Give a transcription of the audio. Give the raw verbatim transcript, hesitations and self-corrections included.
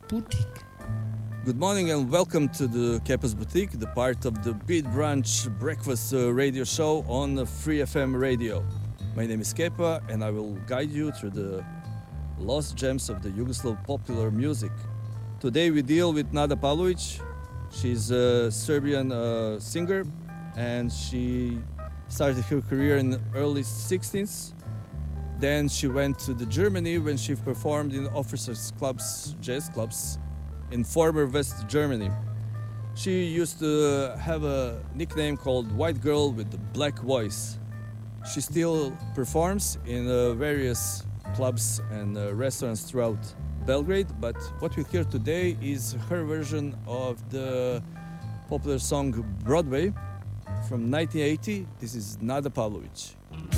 Boutique. Good morning and welcome to the Kepa's Boutique, the part of the Beat Brunch breakfast uh, radio show on uh, Free F M radio. My name is Kepa and I will guide you through the lost gems of the Yugoslav popular music. Today we deal with Nada Pavlovic. She's a Serbian uh, singer and she started her career in the early sixties. Then she went to the Germany when she performed in officers' clubs, jazz clubs in former West Germany. She used to have a nickname called White Girl with the Black Voice. She still performs in uh, various clubs and uh, restaurants throughout Belgrade, but what we'll hear today is her version of the popular song Broadway from nineteen eighty. This is Nada Pavlovic.